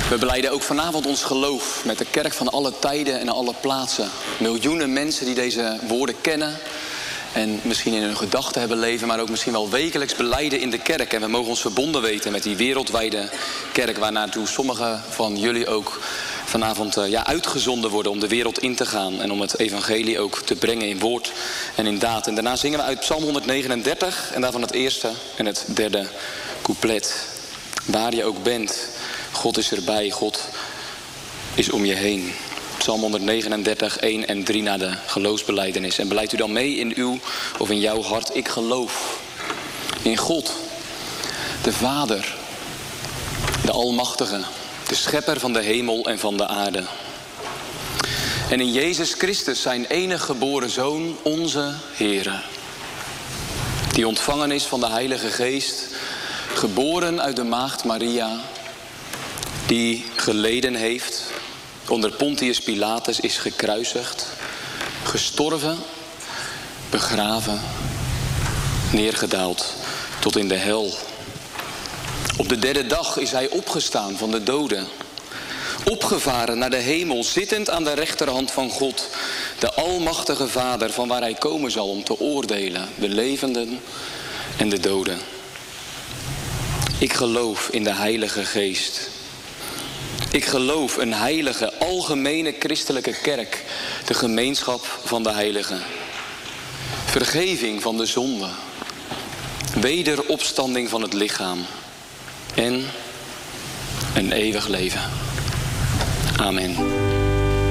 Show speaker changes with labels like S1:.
S1: We belijden ook vanavond ons geloof met de kerk van alle tijden en alle plaatsen. Miljoenen mensen die deze woorden kennen en misschien in hun gedachten hebben leven, maar ook misschien wel wekelijks belijden in de kerk. En we mogen ons verbonden weten met die wereldwijde kerk, waarnaartoe sommigen van jullie ook vanavond uitgezonden worden om de wereld in te gaan en om het evangelie ook te brengen in woord en in daad. En daarna zingen we uit Psalm 139 en daarvan het eerste en het derde couplet. Waar je ook bent, God is erbij, God is om je heen. Psalm 139, 1 en 3 na de geloofsbelijdenis. En beleidt u dan mee in uw of in jouw hart: ik geloof in God, de Vader, de Almachtige, de schepper van de hemel en van de aarde. En in Jezus Christus, zijn enige geboren Zoon, onze Heere, die ontvangen is van de Heilige Geest, geboren uit de maagd Maria, die geleden heeft, onder Pontius Pilatus is gekruisigd, gestorven, begraven, neergedaald tot in de hel. Op de derde dag is hij opgestaan van de doden, opgevaren naar de hemel, zittend aan de rechterhand van God, de Almachtige Vader, van waar hij komen zal om te oordelen, de levenden en de doden. Ik geloof in de Heilige Geest. Ik geloof een heilige, algemene christelijke kerk, de gemeenschap van de heiligen. Vergeving van de zonde, wederopstanding van het lichaam en een eeuwig leven. Amen.